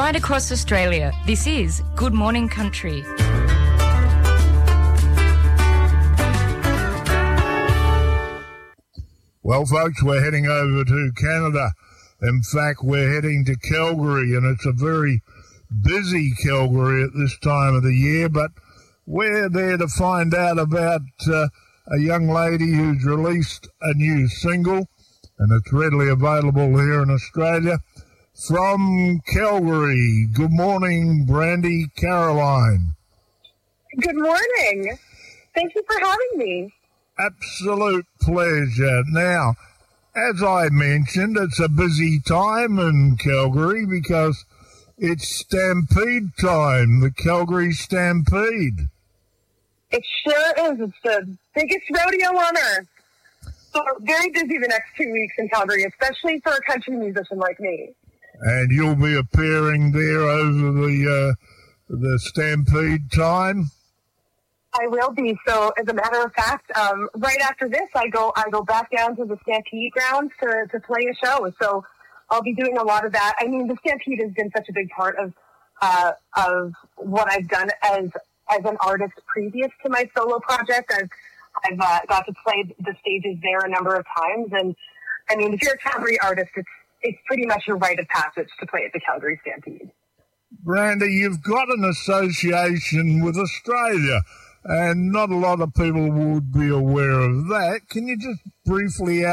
Right across Australia, this is Good Morning Country. Well, folks, we're heading over to Canada. In fact, we're heading to Calgary, and it's a very busy Calgary at this time of the year, but we're there to find out about a young lady who's released a new single, and it's readily available here in Australia. From Calgary, good morning, Brandy Caroline. Good morning. Thank you for having me. Absolute pleasure. Now, as I mentioned, it's a busy time in Calgary because it's Stampede time, the Calgary Stampede. It sure is. It's the biggest rodeo on earth. So very busy the next 2 weeks in Calgary, especially for a country musician like me. And you'll be appearing there over the Stampede time? I will be. So, as a matter of fact, right after this, I go back down to the Stampede grounds to play a show. So, I'll be doing a lot of that. I mean, the Stampede has been such a big part of what I've done as an artist previous to my solo project. I've got to play the stages there a number of times, and I mean, if you're a Calgary artist, it's pretty much your rite of passage to play at the Calgary Stampede. Brandy, you've got an association with Australia, and not a lot of people would be aware of that. Can you just briefly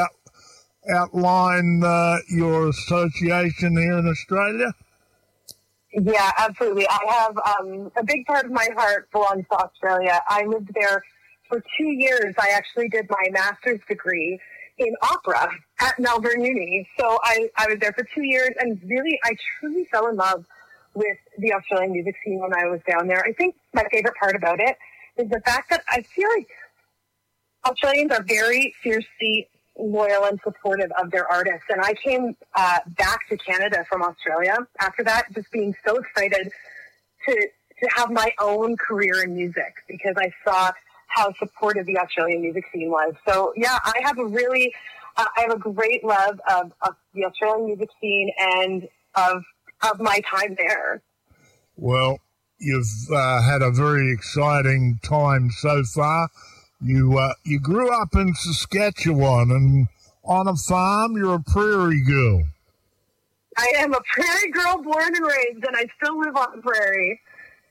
outline your association here in Australia? Yeah, absolutely. I have a big part of my heart belongs to Australia. I lived there for 2 years. I actually did my master's degree in opera at Melbourne Uni. So I was there for 2 years, and really, I truly fell in love with the Australian music scene when I was down there. I think my favorite part about it is the fact that I feel like Australians are very fiercely loyal and supportive of their artists. And I came back to Canada from Australia after that, just being so excited to have my own career in music because I saw how supportive the Australian music scene was. So yeah, I have a great love of the Australian music scene and of my time there. Well, you've had a very exciting time so far. You grew up in Saskatchewan and on a farm. You're a prairie girl. I am a prairie girl born and raised, and I still live on the prairie.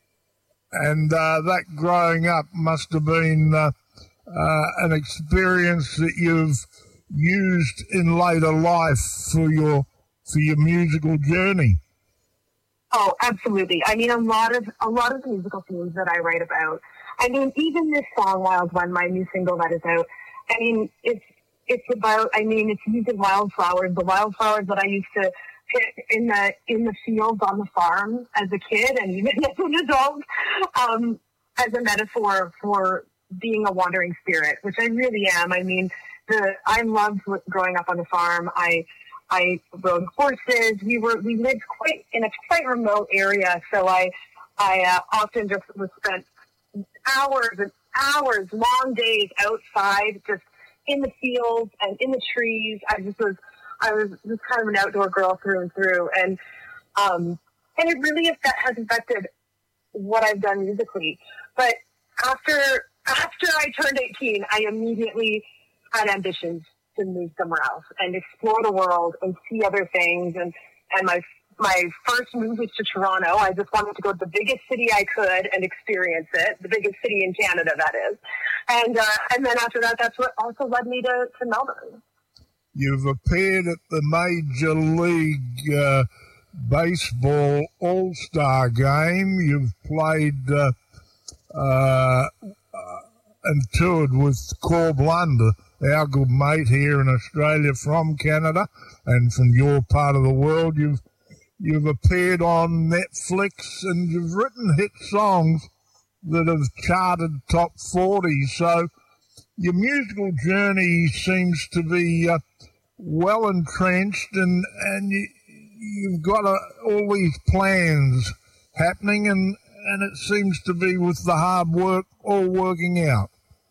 And that growing up must have been an experience that you've used in later life for your musical journey. Oh, absolutely. I mean, a lot of the musical themes that I write about. I mean, even this song, Wild One, my new single that is out, I mean, it's using wildflowers, the wildflowers that I used to pick in the fields on the farm as a kid and even as an adult, as a metaphor for being a wandering spirit, which I really am. I mean, I loved growing up on the farm. I rode horses. We lived in a quite remote area, so I often just was spent hours and hours, long days outside, just in the fields and in the trees. I was just kind of an outdoor girl through and through, and it really has affected what I've done musically. But after I turned 18, I immediately had ambitions to move somewhere else and explore the world and see other things. And my first move was to Toronto. I just wanted to go to the biggest city I could and experience it, the biggest city in Canada, that is. And then after that, that's what also led me to Melbourne. You've appeared at the Major League Baseball All-Star Game. You've played and toured with Corb Lund, our good mate here in Australia from Canada and from your part of the world. You've appeared on Netflix and you've written hit songs that have charted top 40. So your musical journey seems to be well entrenched, and you've got all these plans happening, and it seems to be with the hard work all working out.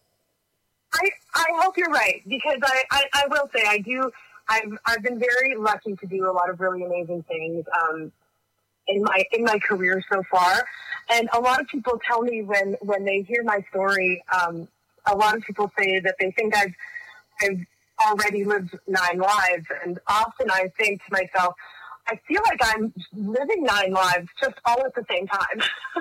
I hope you're right, because I will say I've been very lucky to do a lot of really amazing things. in my career so far. And a lot of people tell me when they hear my story, a lot of people say that they think I've already lived 9 lives. And often I think to myself, I feel like I'm living 9 lives just all at the same time.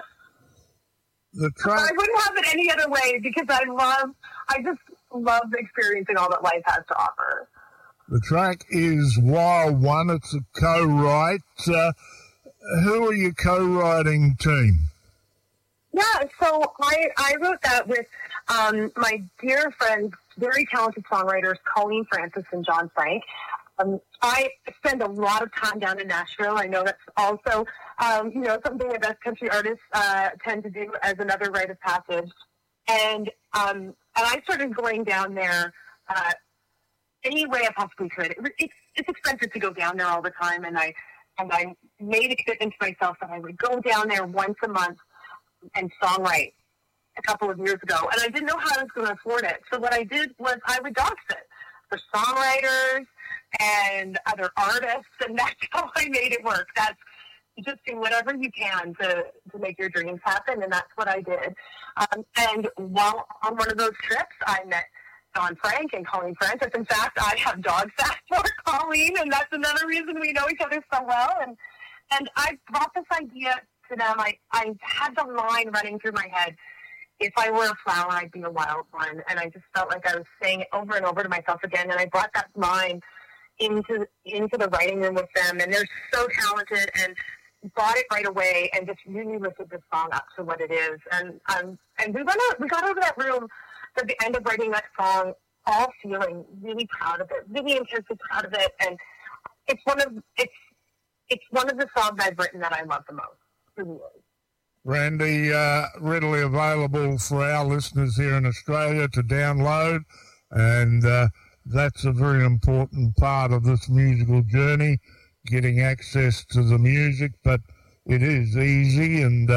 I wouldn't have it any other way because I just love experiencing all that life has to offer. The track is Wild One. It's a co-write. Who are your co-writing team? Yeah, so I wrote that with my dear friends, very talented songwriters, Colleen Francis and John Frank. I spend a lot of time down in Nashville. I know that's also, something that best country artists tend to do as another rite of passage. And I started going down there any way I possibly could. It's expensive to go down there all the time, and I made a commitment to myself that I would go down there once a month and songwrite a couple of years ago. And I didn't know how I was going to afford it. So what I did was I would dog sit for songwriters and other artists, and that's how I made it work. That's just do whatever you can to make your dreams happen, and that's what I did. And while on one of those trips, I met John Frank and Colleen Francis. In fact, I have dog sat for Colleen, and that's another reason we know each other so well. And I brought this idea to them. I had the line running through my head, if I were a flower, I'd be a wild one. And I just felt like I was saying it over and over to myself again. And I brought that line into the writing room with them. And they're so talented and bought it right away and just really lifted the song up to what it is. And we got out of that room at the end of writing that song all feeling really proud of it, really intensely proud of it. And it's one of the songs I've written that I love the most. It really is. Randy, readily available for our listeners here in Australia to download, and that's a very important part of this musical journey, getting access to the music, but it is easy, and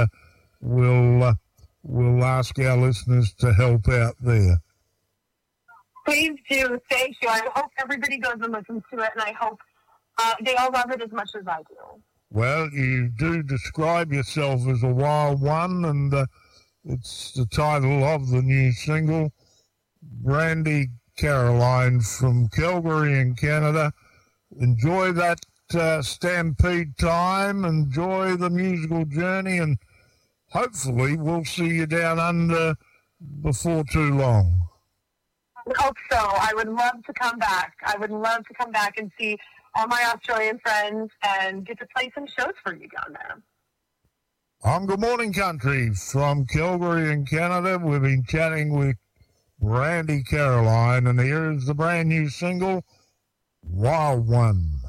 we'll ask our listeners to help out there. Please do. Thank you. I hope everybody goes and listens to it, and I hope they all love it as much as I do. Well, you do describe yourself as a wild one, and it's the title of the new single. Brandi Carlile from Calgary in Canada. Enjoy that stampede time, enjoy the musical journey, and hopefully we'll see you down under before too long. I hope so. I would love to come back. I would love to come back and see all my Australian friends and get to play some shows for you down there. On Good Morning Country from Calgary in Canada, we've been chatting with Brandi Carlile, and here's the brand new single, Wild One.